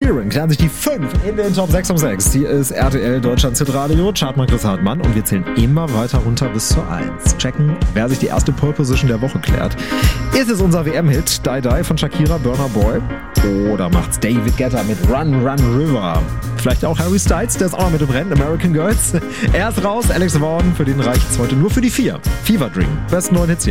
Sheeran klären sich die 5 in den Top 6 um 6. Hier ist RTL Deutschland Hitradio, Chartmann Chris Hartmann und wir zählen immer weiter runter bis zur 1. Checken, wer sich die erste Pole Position der Woche klärt. Ist es unser WM-Hit Die Die von Shakira, Burna Boy? Oder macht's David Guetta mit Run Run River? Vielleicht auch Harry Styles, der ist auch noch mit im Rennen, American Girls. Er ist raus, Alex Vaughn, für den reicht's heute nur für die 4. Fever Dream, besten neuen Hits hier.